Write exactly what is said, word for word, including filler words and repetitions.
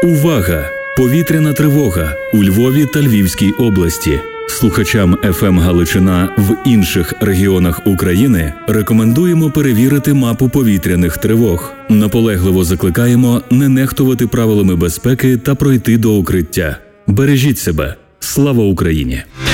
Увага! Повітряна тривога у Львові та Львівській області. Слухачам еф ем Галичина в інших регіонах України рекомендуємо перевірити мапу повітряних тривог. Наполегливо закликаємо не нехтувати правилами безпеки та пройти до укриття. Бережіть себе. Слава Україні!